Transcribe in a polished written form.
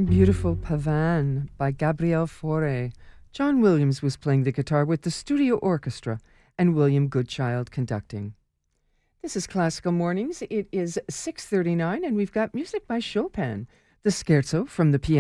Beautiful Pavan by Gabriel Fauré. John Williams was playing the guitar with the studio orchestra and William Goodchild conducting. This is Classical Mornings. It is 6:39 and we've got music by Chopin, the Scherzo from the piano.